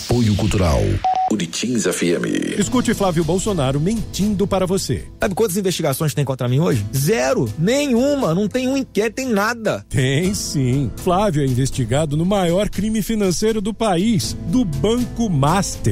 Apoio Cultural Uritins FM. Escute Flávio Bolsonaro mentindo para você. Sabe quantas investigações tem contra mim hoje? Zero. Nenhuma. Não tem um inquérito, tem nada. Tem sim. Flávio é investigado no maior crime financeiro do país, do Banco Master.